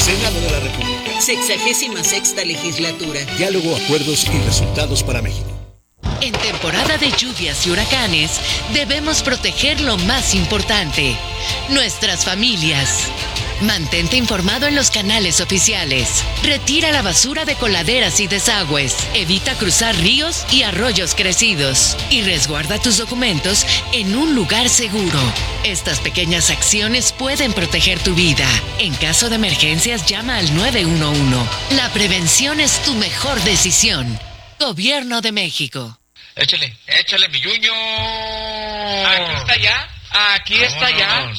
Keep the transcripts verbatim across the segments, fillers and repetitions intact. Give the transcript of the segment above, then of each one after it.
Senado de la República. Sexagésima sexta legislatura. Diálogo, acuerdos y resultados para México. En temporada de lluvias y huracanes, debemos proteger lo más importante, nuestras familias. Mantente informado en los canales oficiales. Retira la basura de coladeras y desagües. Evita cruzar ríos y arroyos crecidos. Y resguarda tus documentos en un lugar seguro. Estas pequeñas acciones pueden proteger tu vida. En caso de emergencias, llama al nueve uno uno. La prevención es tu mejor decisión. Gobierno de México. Échale, échale, mi Yuño. Aquí está ya, aquí está ya.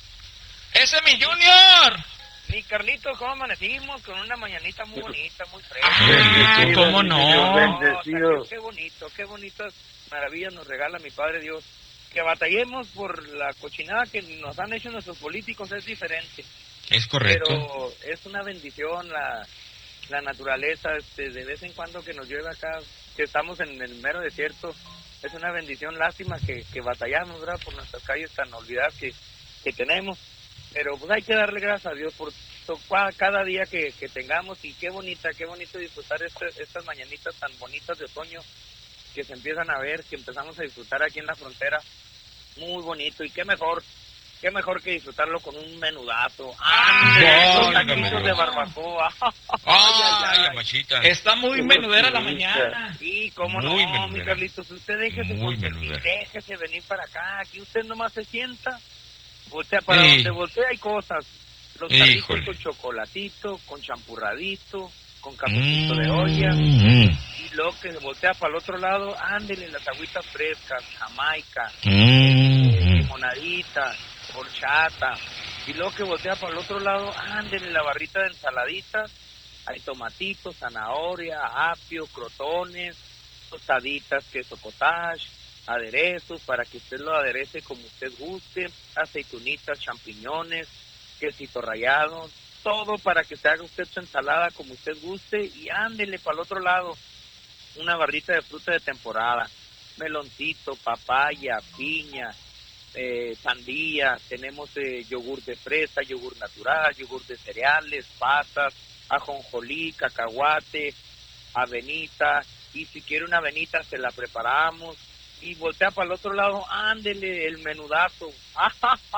¡Ese es mi Junior! Mi Carlito, ¿cómo amanecimos? Con una mañanita muy bonita, muy fresca. Ah, ¿cómo no? O sea, qué, qué bonito, qué bonitas maravillas nos regala mi Padre Dios. Que batallemos por la cochinada que nos han hecho nuestros políticos es diferente. Es correcto. Pero es una bendición la, la naturaleza, este, de vez en cuando que nos llueve acá, que estamos en el mero desierto, es una bendición. Lástima que, que batallamos, ¿verdad? Por nuestras calles tan olvidadas que, que tenemos. Pero pues hay que darle gracias a Dios por cada día que, que tengamos, y qué bonita, qué bonito disfrutar este, estas mañanitas tan bonitas de otoño que se empiezan a ver, que empezamos a disfrutar aquí en la frontera, muy bonito. Y qué mejor, qué mejor que disfrutarlo con un menudazo. ¡Ah! Los taquitos de barbacoa. ¡Ay, la machita! Está muy menudera la mañana. Sí, cómo Muy no, menudera. mi Carlitos, usted déjese, Muy consentir, menudera. déjese venir para acá, aquí usted nomás se sienta, voltea para Sí. donde voltea hay cosas, los taquitos Híjole. con chocolatito, con champurradito, con cafecito de olla, Mm, y luego que se voltea para el otro lado, ándele las agüitas frescas, jamaica, mm, mm. limonadita, horchata, y luego que voltea para el otro lado, ándele la barrita de ensaladitas, hay tomatitos, zanahoria, apio, crotones, tostaditas, queso cottage, aderezos para que usted lo aderece como usted guste, aceitunitas, champiñones, quesito rallado, todo para que se haga usted su ensalada como usted guste. Y ándele para el otro lado, una barrita de fruta de temporada, meloncito, papaya, piña, eh, sandía, tenemos eh, yogur de fresa, yogur natural, yogur de cereales, pasas, ajonjolí, cacahuate, avenita, y si quiere una avenita se la preparamos. Y voltea para el otro lado, ándele el menudazo.